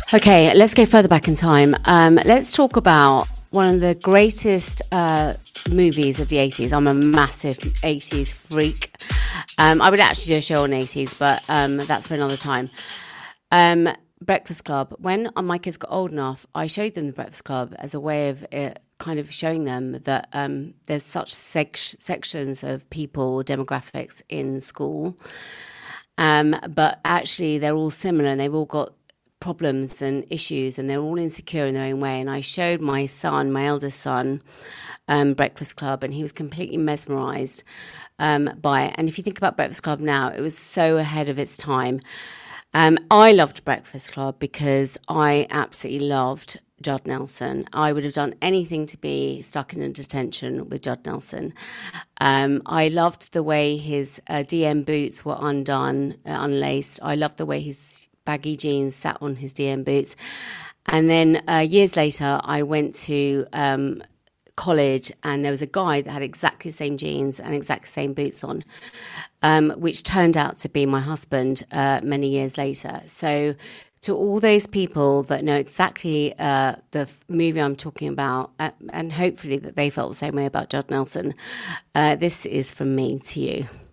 Okay, let's go further back in time. Let's talk about one of the greatest movies of the 80s. I'm a massive 80s freak. I would actually do a show on 80s, but that's for another time. Breakfast Club. When my kids got old enough, I showed them the Breakfast Club as a way of kind of showing them that there's such sections of people, demographics in school. But actually they're all similar and they've all got problems and issues and they're all insecure in their own way. And I showed my son, my eldest son, Breakfast Club, and he was completely mesmerized by it. And if you think about Breakfast Club now, it was so ahead of its time. I loved Breakfast Club because I absolutely loved Judd Nelson. I would have done anything to be stuck in a detention with Judd Nelson. I loved the way his DM boots were unlaced. I loved the way his baggy jeans sat on his DM boots. And then years later, I went to college and there was a guy that had exactly the same jeans and exactly the same boots on, which turned out to be my husband many years later. So to all those people that know exactly the movie I'm talking about, and hopefully that they felt the same way about Judd Nelson, this is from me to you.